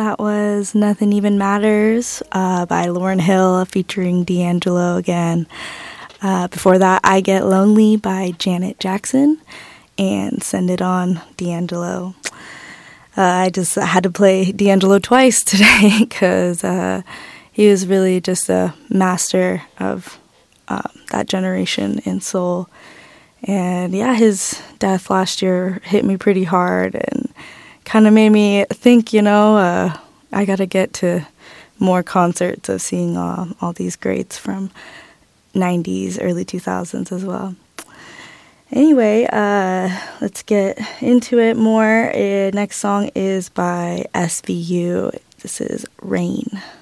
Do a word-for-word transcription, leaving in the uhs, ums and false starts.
that was Nothing Even Matters uh, by Lauryn Hill featuring D'Angelo again. Uh, before that, I Get Lonely by Janet Jackson and Send It On, D'Angelo. Uh, I just had to play D'Angelo twice today because uh, he was really just a master of uh, that generation in soul. And yeah, his death last year hit me pretty hard and kind of made me think, you know, uh, I got to get to more concerts of seeing all, all these greats from nineties, early two thousands as well. Anyway, uh, let's get into it more. Uh, next song is by S V U. This is Rain.